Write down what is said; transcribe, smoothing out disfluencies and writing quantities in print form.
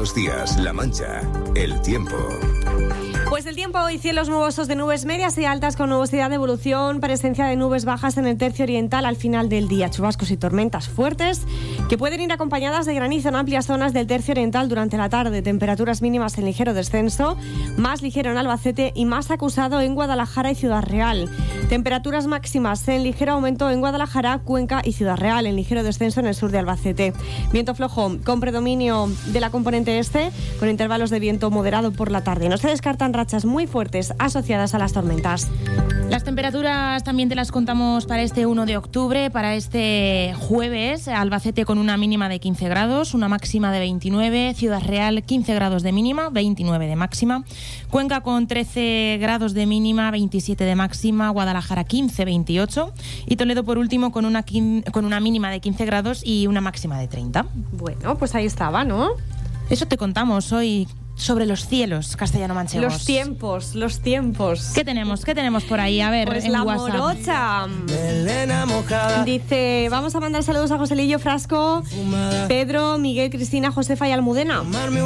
Buenos días, La Mancha. El tiempo. Pues el tiempo hoy, cielos nubosos de nubes medias y altas con nubosidad de evolución, presencia de nubes bajas en el tercio oriental al final del día, chubascos y tormentas fuertes que pueden ir acompañadas de granizo en amplias zonas del tercio oriental durante la tarde, temperaturas mínimas en ligero descenso, más ligero en Albacete y más acusado en Guadalajara y Ciudad Real. Temperaturas máximas en ligero aumento en Guadalajara, Cuenca y Ciudad Real, en ligero descenso en el sur de Albacete. Viento flojo con predominio de la componente este, con intervalos de viento moderado por la tarde. No se descartan rachas muy fuertes asociadas a las tormentas. Las temperaturas también te las contamos para este 1 de octubre, para este jueves. Albacete con una mínima de 15 grados, una máxima de 29. Ciudad Real 15 grados de mínima, 29 de máxima. Cuenca con 13 grados de mínima, 27 de máxima. Guadalajara 15, 28. Y Toledo por último con una mínima de 15 grados y una máxima de 30. Bueno, pues ahí estaba, ¿no? Eso te contamos hoy sobre los cielos castellano-manchegos. Los tiempos. ¿Qué tenemos por ahí? A ver, pues en la WhatsApp. Morocha. Dice, vamos a mandar saludos a Joselillo, Frasco, Pedro, Miguel, Cristina, Josefa y Almudena.